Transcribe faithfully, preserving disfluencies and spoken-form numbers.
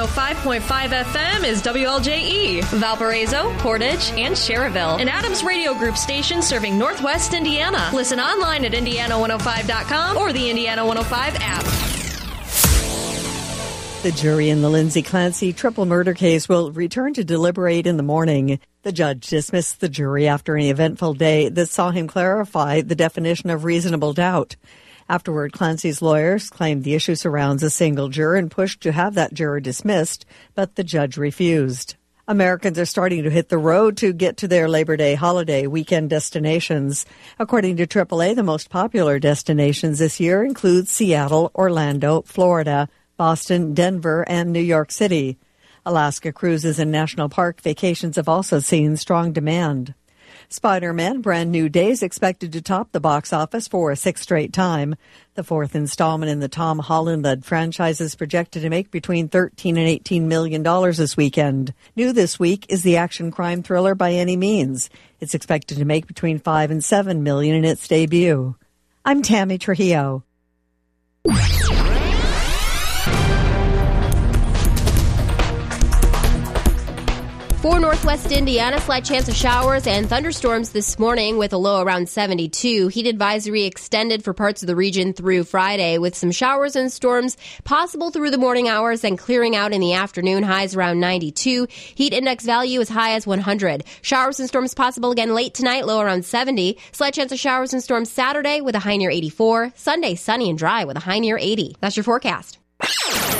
oh five point five F M is W L J E, Valparaiso, Portage, and Cherryville. An Adams Radio Group station serving Northwest Indiana. Listen online at indiana one oh five dot com or the Indiana one oh five app. The jury in the Lindsay Clancy triple murder case will return to deliberate in the morning. The judge dismissed the jury after an eventful day that saw him clarify the definition of reasonable doubt. Afterward, Clancy's lawyers claimed the issue surrounds a single juror and pushed to have that juror dismissed, but the judge refused. Americans are starting to hit the road to get to their Labor Day holiday weekend destinations. According to triple A, the most popular destinations this year include Seattle, Orlando, Florida, Boston, Denver, and New York City. Alaska cruises and national park vacations have also seen strong demand. Spider-Man Brand New Day is expected to top the box office for a sixth straight time. The fourth installment in the Tom Holland-led franchise is projected to make between thirteen and eighteen million dollars this weekend. New this week is the action crime thriller By Any Means. It's expected to make between five and seven million in its debut. I'm Tammy Trujillo. For Northwest Indiana, slight chance of showers and thunderstorms this morning with a low around seventy-two. Heat advisory extended for parts of the region through Friday with some showers and storms possible through the morning hours and clearing out in the afternoon. Highs around ninety-two. Heat index value as high as one hundred. Showers and storms possible again late tonight, low around seventy. Slight chance of showers and storms Saturday with a high near eighty-four. Sunday sunny and dry with a high near eighty. That's your forecast.